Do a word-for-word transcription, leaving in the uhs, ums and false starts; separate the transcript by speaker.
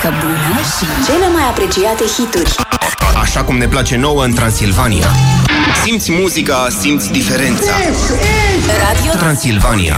Speaker 1: bună și cele mai apreciate hituri.
Speaker 2: Așa cum ne place nouă în Transilvania. Simți muzica, simți diferența. Radio Transilvania.